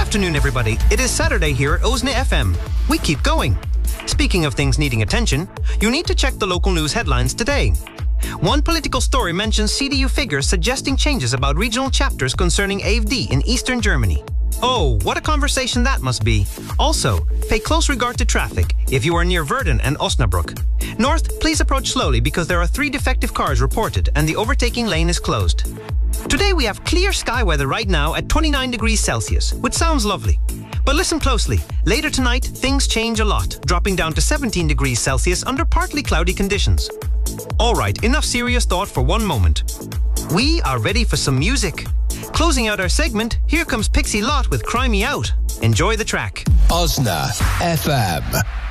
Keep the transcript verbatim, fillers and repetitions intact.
afternoon, everybody. It is Saturday here at Osna F M. We keep going. Speaking of things needing attention, you need to check the local news headlines today. One political story mentions C D U figures suggesting changes about regional chapters concerning A F D in eastern Germany. Oh, what a conversation that must be. Also, pay close regard to traffic if you are near Verden and Osnabrück. North, please approach slowly because there are three defective cars reported and the overtaking lane is closed. Today we have clear sky weather right now at twenty-nine degrees Celsius, which sounds lovely. But listen closely. Later tonight, things change a lot, dropping down to seventeen degrees Celsius under partly cloudy conditions. Alright, enough serious thought for one moment. We are ready for some music. Closing out our segment, here comes Pixie Lott with Cry Me Out. Enjoy the track. Osna F M.